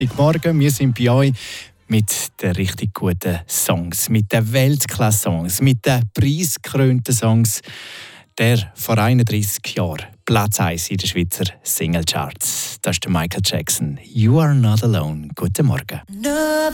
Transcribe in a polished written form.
Guten Morgen, wir sind bei euch mit den richtig guten Songs, mit den Weltklasse-Songs, mit den preisgekrönten Songs. Der vor 31 Jahren Platz 1 in den Schweizer Singlecharts. Das ist der Michael Jackson. You are not alone. Guten Morgen.